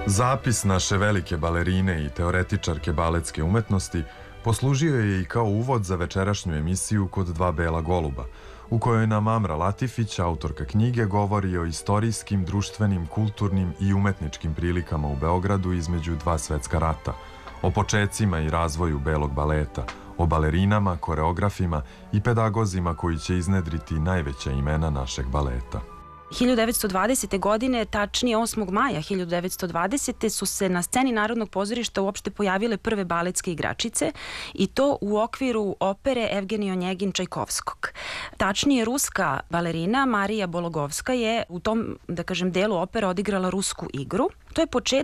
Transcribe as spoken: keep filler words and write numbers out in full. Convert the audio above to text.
Zapis naše velike balerine i teoretičarke baletske umetnosti poslužio je i kao uvod za večerašnju emisiju Kod dva bela goluba, u kojoj nam Amra Latifić, autorka knjige, govori o istorijskim, društvenim, kulturnim i umetničkim prilikama u Beogradu između dva svetska rata, o počecima i razvoju belog baleta, o balerinama, koreografima i pedagozima koji će iznedriti najveća imena našeg baleta. hiljadu devetsto dvadesete. godine, tačnije osmog maja hiljadu devetsto dvadesete. su se na sceni Narodnog pozorišta uopšte pojavile prve baletske igračice i to u okviru opere Evgenij Onjegin Čajkovskog. Tačnije, ruska balerina Marija Bologovska je u tom, da kažem, delu opere odigrala rusku igru. To je početak